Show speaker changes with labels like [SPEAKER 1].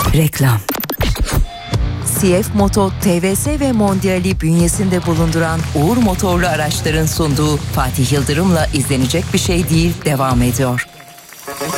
[SPEAKER 1] Reklam. CF Moto, TVS ve Mondial'i bünyesinde bulunduran Uğur Motorlu Araçların sunduğu Fatih Yıldırım'la izlenecek bir şey değil devam ediyor.